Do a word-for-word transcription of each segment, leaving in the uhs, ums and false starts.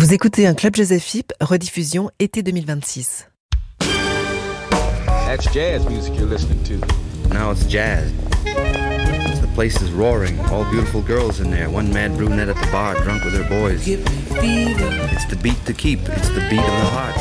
Vous écoutez un Club Jazz F I P, rediffusion été deux mille vingt-six. That's jazz music you're listening to. Now it's jazz. The place is roaring, all beautiful girls in there, one mad brunette at the bar, drunk with her boys. It's the beat to keep, it's the beat of the heart.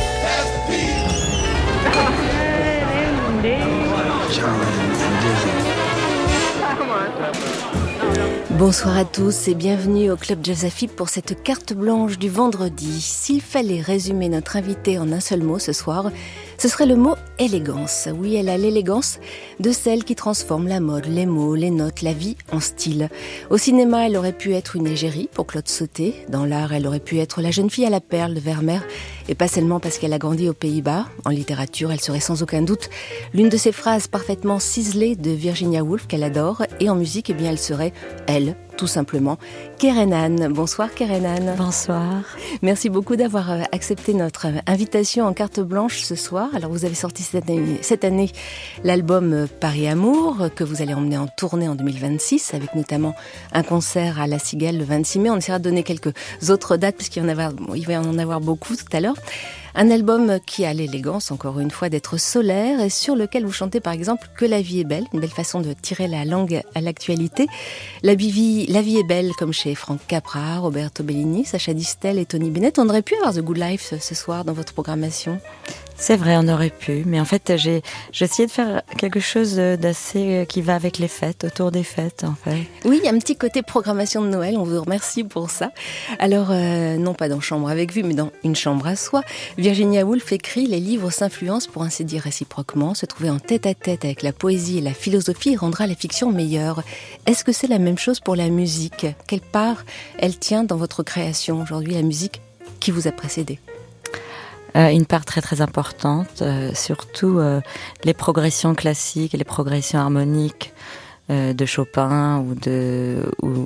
Bonsoir à tous et bienvenue au Club Jazz F I P pour cette carte blanche du vendredi. S'il fallait résumer notre invitée en un seul mot ce soir, ce serait le mot élégance. Oui, elle a l'élégance de celle qui transforme la mode, les mots, les notes, la vie en style. Au cinéma, elle aurait pu être une égérie pour Claude Sauté. Dans l'art, elle aurait pu être la jeune fille à la perle de Vermeer. Et pas seulement parce qu'elle a grandi aux Pays-Bas. En littérature, elle serait sans aucun doute l'une de ces phrases parfaitement ciselées de Virginia Woolf qu'elle adore. Et en musique, eh bien, elle serait, elle, tout simplement, Kerenan. Bonsoir Kerenan. Bonsoir. Merci beaucoup d'avoir accepté notre invitation en carte blanche ce soir. Alors vous avez sorti cette année, cette année l'album Paris Amour que vous allez emmener en tournée en deux mille vingt-six avec notamment un concert à La Cigale le vingt-six mai. On essaiera de donner quelques autres dates puisqu'il y en avoir, il va y en avoir beaucoup tout à l'heure. Un album qui a l'élégance, encore une fois, d'être solaire et sur lequel vous chantez par exemple que la vie est belle, une belle façon de tirer la langue à l'actualité. La vie, la vie est belle comme chez Frank Capra, Roberto Bellini, Sacha Distel et Tony Bennett. On aurait pu avoir The Good Life ce soir dans votre programmation. C'est vrai, on aurait pu, mais en fait j'ai, j'ai essayé de faire quelque chose d'assez qui va avec les fêtes, autour des fêtes en fait. Oui, il y a un petit côté programmation de Noël, on vous remercie pour ça. Alors, euh, non pas dans Chambre avec vue, mais dans Une chambre à soi, Virginia Woolf écrit « Les livres s'influencent pour ainsi dire réciproquement, se trouver en tête-à-tête avec la poésie et la philosophie rendra la fiction meilleure. » Est-ce que c'est la même chose pour la musique ? Quelle part elle tient dans votre création aujourd'hui, la musique qui vous a précédé ? Euh, une part très très importante, euh, surtout euh, les progressions classiques et les progressions harmoniques euh, de Chopin ou de ou,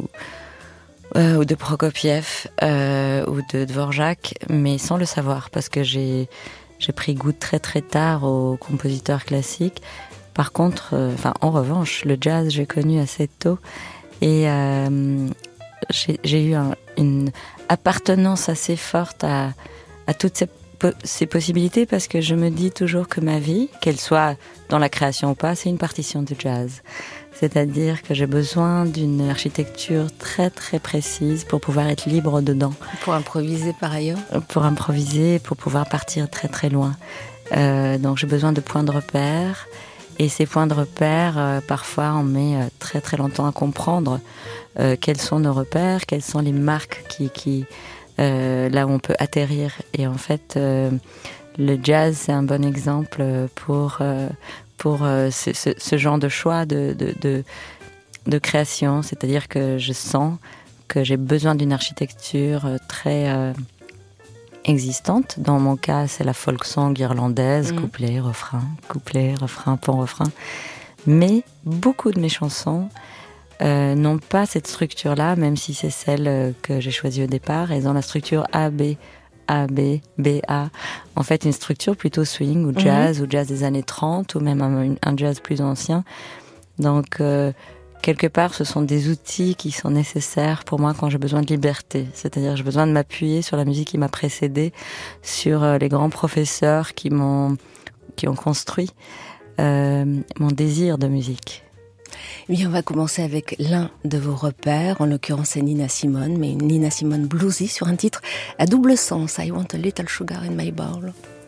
euh, ou de Prokofiev euh, ou de Dvorak, mais sans le savoir parce que j'ai j'ai pris goût très très tard aux compositeurs classiques. Par contre, enfin euh, en revanche, le jazz j'ai connu assez tôt et euh, j'ai, j'ai eu un, une appartenance assez forte à à toutes ces ces possibilités parce que je me dis toujours que ma vie, qu'elle soit dans la création ou pas, c'est une partition de jazz. C'est-à-dire que j'ai besoin d'une architecture très très précise pour pouvoir être libre dedans. Pour improviser par ailleurs ? Pour improviser, pour pouvoir partir très très loin. Euh, donc j'ai besoin de points de repère et ces points de repère, euh, parfois on met euh, très très longtemps à comprendre euh, quels sont nos repères, quelles sont les marques qui... qui Euh, là où on peut atterrir. Et en fait, euh, le jazz, c'est un bon exemple pour, euh, pour euh, ce, ce, ce genre de choix de, de, de, de création. C'est-à-dire que je sens que j'ai besoin d'une architecture très euh, existante. Dans mon cas, c'est la folk song irlandaise, mmh. couplet, refrain, couplet, refrain, pont, refrain. Mais beaucoup de mes chansons Euh, n'ont pas cette structure-là, même si c'est celle que j'ai choisie au départ. Elles ont la structure A, B, A, B, B, A. En fait, une structure plutôt swing ou jazz, mmh. ou jazz des années trente, ou même un, un jazz plus ancien. Donc, euh, quelque part, ce sont des outils qui sont nécessaires pour moi quand j'ai besoin de liberté. C'est-à-dire, j'ai besoin de m'appuyer sur la musique qui m'a précédée, sur euh, les grands professeurs qui m'ont, qui ont construit euh, mon désir de musique. Oui, on va commencer avec l'un de vos repères, en l'occurrence c'est Nina Simone, mais une Nina Simone bluesy sur un titre à double sens, I want a little sugar in my bowl.